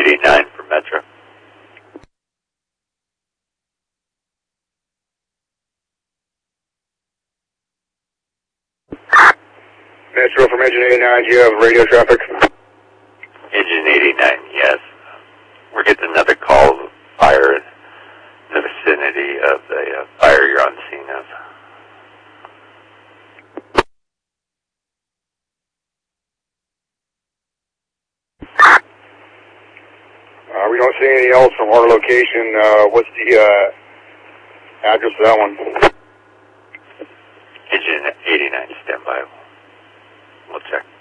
89 for Metro. Metro from Engine 89, do you have radio traffic? Engine 89, yes. We're getting another call of fire in the vicinity of the fire you're on scene of. We don't see anything else from our location. What's the address for that one? Engine 89, stand by. We'll check.